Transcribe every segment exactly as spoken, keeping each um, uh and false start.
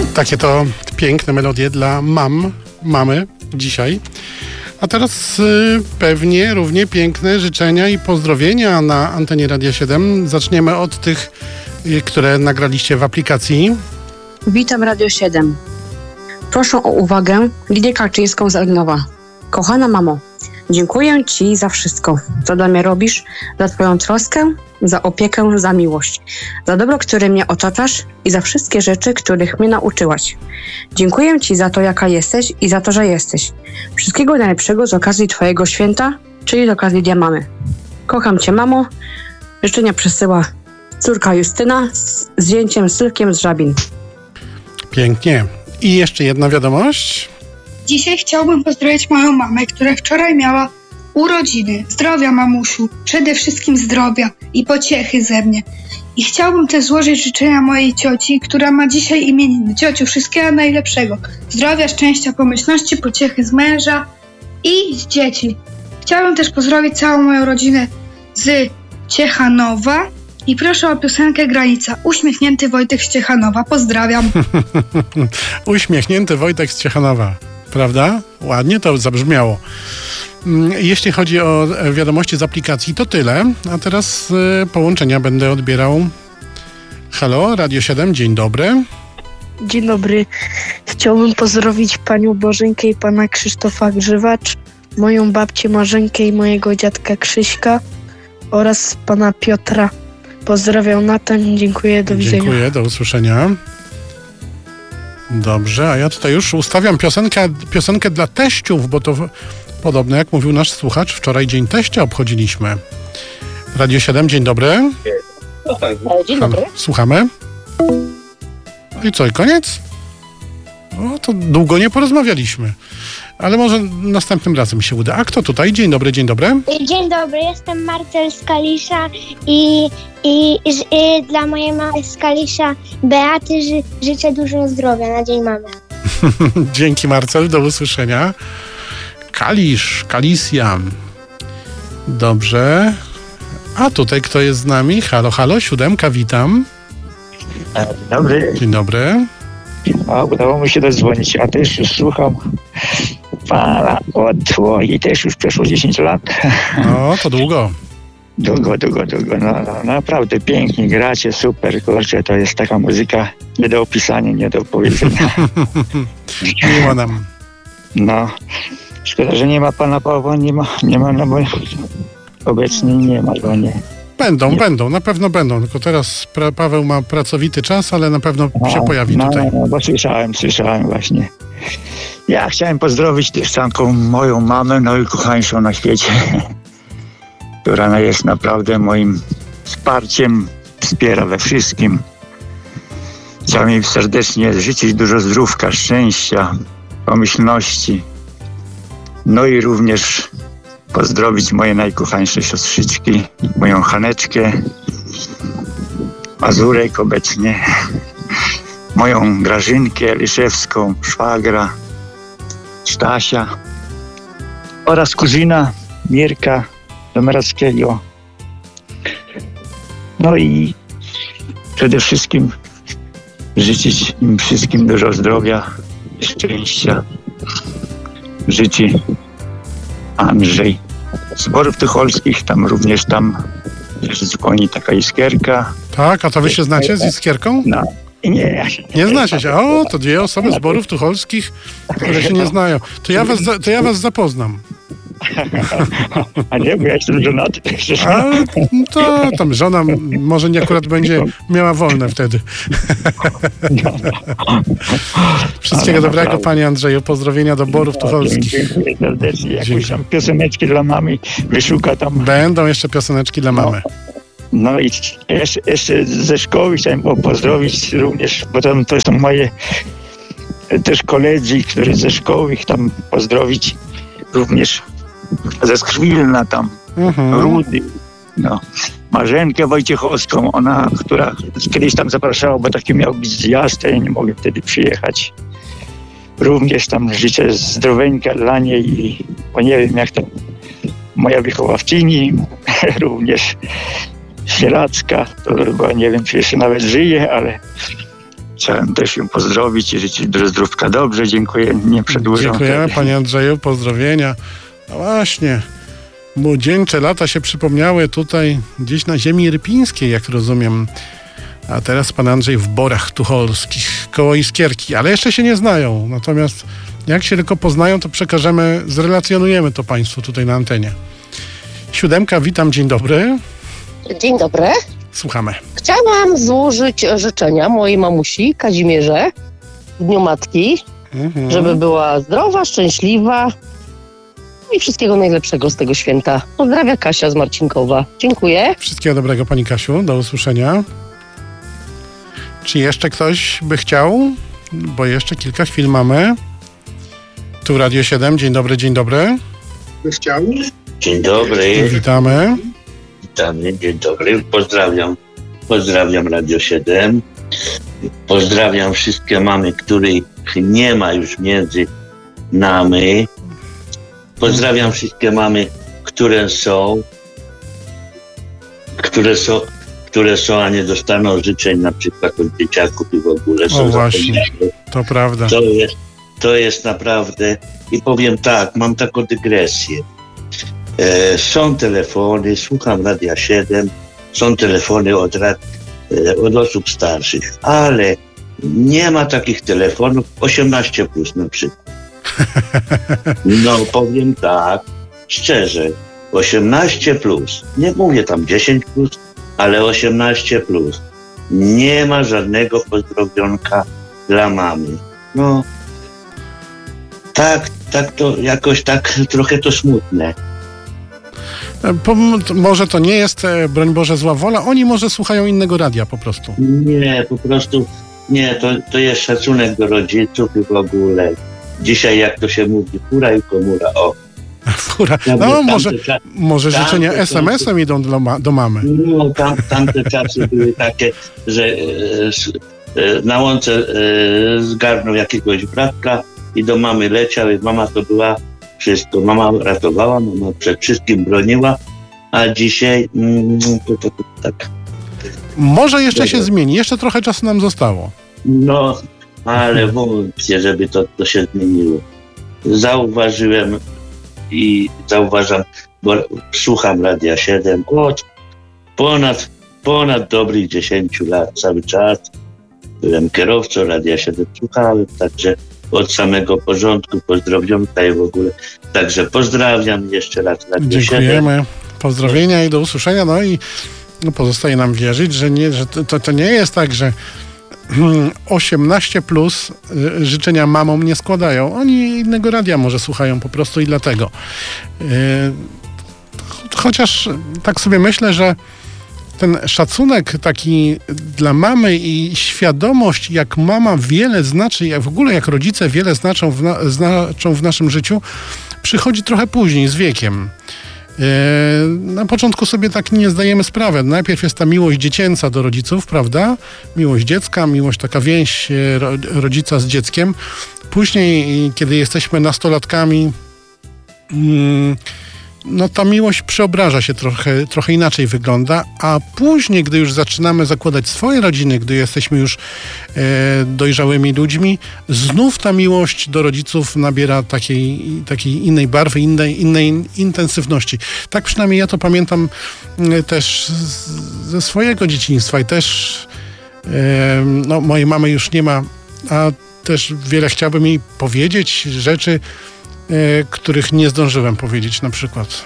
Takie to piękne melodie dla mam, mamy dzisiaj. A teraz y, pewnie równie piękne życzenia i pozdrowienia na antenie Radia siedem. Zaczniemy od tych, y, które nagraliście w aplikacji. Witam Radio siedem. Proszę o uwagę Lidię Kaczyńską z Elnowa. Kochana mamo, dziękuję Ci za wszystko, co dla mnie robisz, za Twoją troskę, za opiekę, za miłość, za dobro, które mnie otaczasz i za wszystkie rzeczy, których mnie nauczyłaś. Dziękuję Ci za to, jaka jesteś i za to, że jesteś. Wszystkiego najlepszego z okazji Twojego święta, czyli z okazji Dnia Mamy. Kocham Cię, mamo. Życzenia przesyła córka Justyna z zdjęciem Sylwkiem z Żabin. Pięknie. I jeszcze jedna wiadomość. Dzisiaj chciałbym pozdrowić moją mamę, która wczoraj miała urodziny. Zdrowia, mamusiu. Przede wszystkim zdrowia i pociechy ze mnie. I chciałbym też złożyć życzenia mojej cioci, która ma dzisiaj imieniny. Ciociu, wszystkiego najlepszego. Zdrowia, szczęścia, pomyślności, pociechy z męża i z dzieci. Chciałbym też pozdrowić całą moją rodzinę z Ciechanowa. I proszę o piosenkę Granica. Uśmiechnięty Wojtek z Ciechanowa. Pozdrawiam. Uśmiechnięty Wojtek z Ciechanowa. Prawda? Ładnie to zabrzmiało. Jeśli chodzi o wiadomości z aplikacji, to tyle. A teraz y, połączenia będę odbierał. Halo, Radio siedem, dzień dobry. Dzień dobry. Chciałbym pozdrowić panią Bożenkę i pana Krzysztofa Grzywacz, moją babcię Marzenkę i mojego dziadka Krzyśka oraz pana Piotra. Pozdrawiam, Natan. Dziękuję, do widzenia. Dziękuję, do usłyszenia. Dobrze, a ja tutaj już ustawiam piosenkę, piosenkę dla teściów, bo to podobno, jak mówił nasz słuchacz, wczoraj Dzień Teścia obchodziliśmy. Radio siedem, dzień dobry. Dzień dobry. Słuchamy. No i co, i koniec? O, to długo nie porozmawialiśmy. Ale może następnym razem się uda. A kto tutaj? Dzień dobry, dzień dobry. Dzień dobry, jestem Marcel z Kalisza i, i, i, i dla mojej mamy z Kalisza Beaty ży, życzę dużo zdrowia na Dzień Mamy. Dzięki, Marcel, do usłyszenia. Kalisz, Kalisja. Dobrze. A tutaj kto jest z nami? Halo, halo, siódemka, witam. Dzień dobry. Dzień dobry. A, udało mi się dodzwonić, a też już słucham pana od i też już przeszło dziesięć lat. No, to długo. Długo, długo, długo. No, no, naprawdę pięknie gracie, super, kurczę, to jest taka muzyka nie do opisania, nie do opowiedzenia. Miło nam. No, szkoda, że nie ma pana Pawła, nie ma, nie ma, no bo obecnie nie ma go, nie. Będą, nie. będą, na pewno będą, tylko teraz pra- Paweł ma pracowity czas, ale na pewno No, się pojawi no, tutaj. No, bo słyszałem, słyszałem właśnie. Ja chciałem pozdrowić też taką moją mamę, najukochańszą na świecie, która jest naprawdę moim wsparciem, wspiera we wszystkim. Chciałem jej serdecznie życzyć dużo zdrówka, szczęścia, pomyślności. No i również pozdrowić moje najkochańsze siostrzyczki, moją Haneczkę, Mazurek obecnie, moją Grażynkę Liszewską, szwagra, Stasia oraz kuzyna Mirka Domerackiego. No i przede wszystkim życzyć im wszystkim dużo zdrowia i szczęścia. Życzy Andrzej. Z Borów Tucholskich, tam również tam dzwoni taka Iskierka. Tak, a to wy się znacie z Iskierką? No. Nie. Nie znacie się. O, to dwie osoby z Borów Tucholskich, które się nie znają. To ja was, za- to ja was zapoznam. A nie, bo ja jestem żonaty. A to tam żona może nie akurat będzie miała wolne wtedy. Wszystkiego Ale dobrego, naprawdę. panie Andrzeju. Pozdrowienia do Borów Tucholskich. Dziękuję serdecznie. Jakąś Dziękuję. tam pioseneczki dla mamy wyszuka tam. Będą jeszcze pioseneczki dla mamy. No i jeszcze, jeszcze ze szkoły chciałem po- pozdrowić również, bo tam to są moje też koledzy, którzy ze szkoły ich tam pozdrowić. Również ze Skrwilna tam, Mhm. Rudy, no. Marzenkę Wojciechowską, ona, która kiedyś tam zapraszała, bo taki miał być zjazd, a ja nie mogę wtedy przyjechać. Również tam życzę zdroweńka dla niej i bo nie wiem jak to moja wychowawczyni, również Sieracka, to chyba nie wiem czy jeszcze nawet żyje, ale chciałem też ją pozdrowić i życzyć dużo zdrówka. Dobrze, dziękuję, nie przedłużam. Dziękujemy panie Andrzeju, pozdrowienia. No właśnie, młodzieńcze lata się przypomniały tutaj gdzieś na ziemi irpińskiej, jak rozumiem. A teraz pan Andrzej w Borach Tucholskich, koło Iskierki, ale jeszcze się nie znają. Natomiast jak się tylko poznają, to przekażemy, zrelacjonujemy to państwu tutaj na antenie. Siódemka, witam, dzień dobry. Dzień dobry. Słuchamy. Chciałam złożyć życzenia mojej mamusi Kazimierze w Dniu Matki, Mhm. żeby była zdrowa, szczęśliwa i wszystkiego najlepszego z tego święta. Pozdrawia Kasia z Marcinkowa. Dziękuję. Wszystkiego dobrego pani Kasiu, do usłyszenia. Czy jeszcze ktoś by chciał? Bo jeszcze kilka chwil mamy. Tu Radio siedem, dzień dobry, dzień dobry. By chciał? Dzień dobry, Witamy. witamy, dzień dobry, pozdrawiam, pozdrawiam Radio siedem, pozdrawiam wszystkie mamy, których nie ma już między nami, pozdrawiam wszystkie mamy, które są, które są, które są, a nie dostaną życzeń na przykład od dzieciaków i w ogóle są O właśnie, zapomniane. to prawda. To jest, to jest naprawdę, i powiem tak, mam taką dygresję. E, są telefony, słucham Radia siedem, są telefony od, rad, e, od osób starszych, ale nie ma takich telefonów osiemnaście plus na przykład. No powiem tak, szczerze, osiemnaście plus, nie mówię tam dziesięć plus, ale osiemnaście plus. Nie ma żadnego pozdrowionka dla mamy. No, tak, tak to jakoś tak trochę to smutne. Po, może to nie jest, e, broń Boże, zła wola. Oni może słuchają innego radia po prostu. Nie, po prostu nie, to, to jest szacunek do rodziców i w ogóle. Dzisiaj, jak to się mówi, fura i komura, o. Fura. Tamte- No może, tamte cza- może tamte życzenia czasy- es em esem idą do, ma, do mamy. No, tam, tamte czasy były takie, że e, s- e, na łące e, zgarnął jakiegoś bratka i do mamy leciał i mama to była wszystko. Mama ratowała, mama przed wszystkim broniła, a dzisiaj mm, to, to, to tak. Może jeszcze się Dobra. zmieni, jeszcze trochę czasu nam zostało. No, ale wątpię, żeby to, to się zmieniło. Zauważyłem i zauważam, bo słucham Radia siedem od ponad, ponad dobrych dziesięciu lat, cały czas. Byłem kierowcą Radia siedem, słuchałem, także od samego porządku, pozdrowionka i w ogóle. Także pozdrawiam jeszcze raz Radio siedem. Dziękujemy. Pozdrowienia i do usłyszenia. No i no, pozostaje nam wierzyć, że, nie, że to, to nie jest tak, że osiemnaście plus y, życzenia mamom nie składają. Oni innego radia może słuchają po prostu i dlatego. Y, chociaż tak sobie myślę, że ten szacunek taki dla mamy i świadomość, jak mama wiele znaczy, jak w ogóle jak rodzice wiele znaczą w, na, znaczą w naszym życiu, przychodzi trochę później, z wiekiem. Na początku sobie tak nie zdajemy sprawy. Najpierw jest ta miłość dziecięca do rodziców, prawda? Miłość dziecka, miłość, taka więź rodzica z dzieckiem. Później, kiedy jesteśmy nastolatkami, no ta miłość przeobraża się trochę, trochę inaczej wygląda, a później, gdy już zaczynamy zakładać swoje rodziny, gdy jesteśmy już e, dojrzałymi ludźmi, znów ta miłość do rodziców nabiera takiej, takiej innej barwy, innej, innej intensywności. Tak przynajmniej ja to pamiętam e, też z, ze swojego dzieciństwa i też e, no, mojej mamy już nie ma, a też wiele chciałbym jej powiedzieć, rzeczy, których nie zdążyłem powiedzieć na przykład.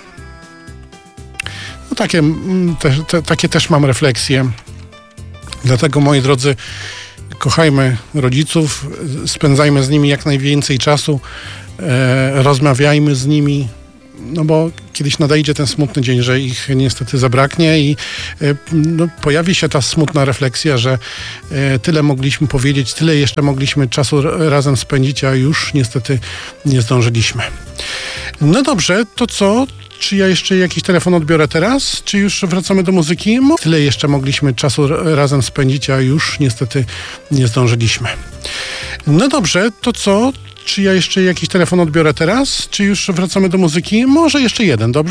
No takie, te, te, takie też mam refleksje. Dlatego, moi drodzy, kochajmy rodziców, spędzajmy z nimi jak najwięcej czasu, e, rozmawiajmy z nimi, no bo kiedyś nadejdzie ten smutny dzień, że ich niestety zabraknie i e, no, pojawi się ta smutna refleksja, że e, tyle mogliśmy powiedzieć, tyle jeszcze mogliśmy czasu razem spędzić, a już niestety nie zdążyliśmy. No dobrze, to co? Czy ja jeszcze jakiś telefon odbiorę teraz? Czy już wracamy do muzyki? Mo- Tyle jeszcze mogliśmy czasu razem spędzić, a już niestety nie zdążyliśmy. No dobrze, to co? Czy ja jeszcze jakiś telefon odbiorę teraz? Czy już wracamy do muzyki? Może jeszcze jeden, dobrze?